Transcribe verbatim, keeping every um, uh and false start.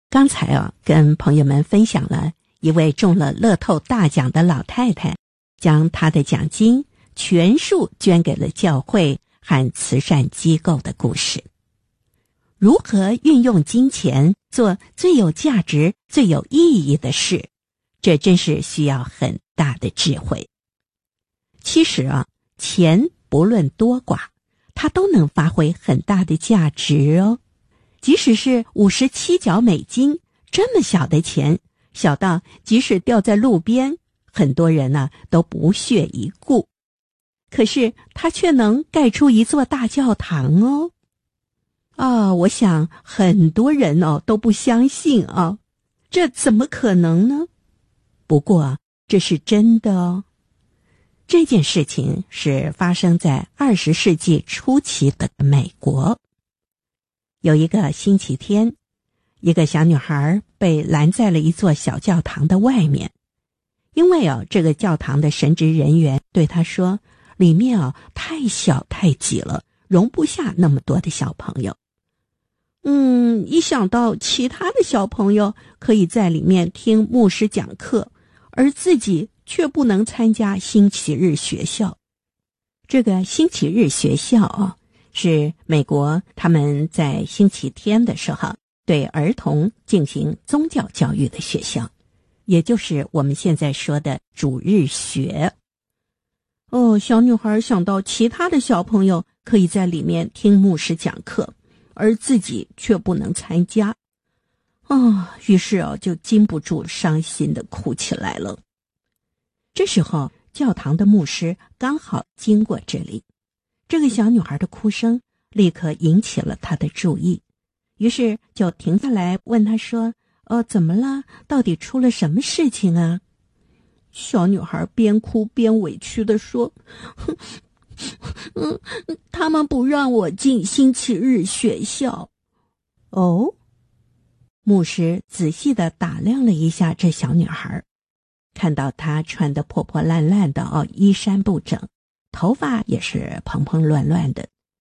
刚才啊，跟朋友们分享了一位中了乐透大奖的老太太，将她的奖金全数捐给了教会和慈善机构的故事。如何运用金钱做最有价值、最有意义的事，这真是需要很大的智慧。其实啊，钱不论多寡，它都能发挥很大的价值哦。即使是五十七角美金，这么小的钱，小到即使掉在路边，很多人呢、啊、都不屑一顾。可是它却能盖出一座大教堂哦。啊，我想很多人哦都不相信啊，这怎么可能呢？不过这是真的哦。这件事情是发生在二十世纪初期的美国。有一个星期天，一个小女孩被拦在了一座小教堂的外面，因为啊，这个教堂的神职人员对她说，里面啊太小太挤了，容不下那么多的小朋友。嗯，一想到其他的小朋友可以在里面听牧师讲课，而自己却不能参加星期日学校。这个星期日学校啊，是美国他们在星期天的时候对儿童进行宗教教育的学校，也就是我们现在说的主日学。哦，小女孩想到其他的小朋友可以在里面听牧师讲课，而自己却不能参加。哦，于是哦，就禁不住伤心地哭起来了。这时候，教堂的牧师刚好经过这里，这个小女孩的哭声立刻引起了他的注意，于是就停下来问她说：哦，怎么了？到底出了什么事情啊？小女孩边哭边委屈地说：嗯，他们不让我进星期日学校。哦，牧师仔细地打量了一下这小女孩，看到她穿得破破烂烂的哦，衣衫不整，头发也是蓬蓬乱乱的，